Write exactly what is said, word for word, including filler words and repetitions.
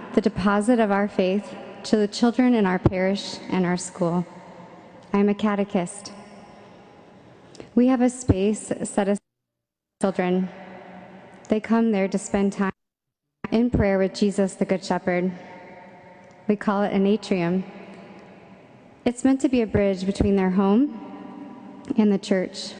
the deposit of our faith, to the children in our parish and our school. I am a catechist. We have a space set aside for children. They come there to spend time in prayer with Jesus, the Good Shepherd. We call it an atrium. It's meant to be a bridge between their home and the church.